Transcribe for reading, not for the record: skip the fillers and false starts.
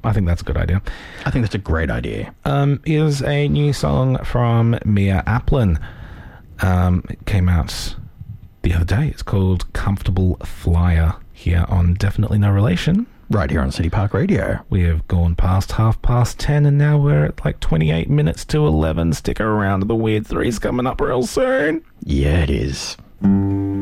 I think that's a good idea. I think that's a great idea. Is a new song from Mia Applin. It came out the other day. It's called Comfortable Flyer here on Definitely No Relation. Right here on City Park Radio. We have gone past 10:30 and now we're at like 28 minutes to 11. Stick around. The Weird Three's coming up real soon. Yeah, it is.